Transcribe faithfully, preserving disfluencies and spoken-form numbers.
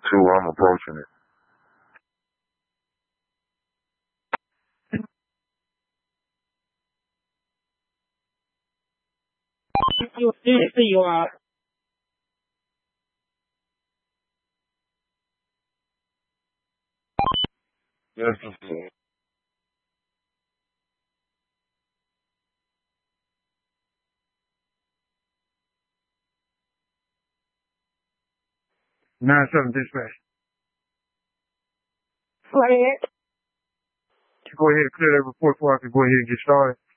two, I'm approaching it. You see you are. Yes, sir. nine seven dispatch. Fred. Go ahead and clear that report before I can go ahead and get started.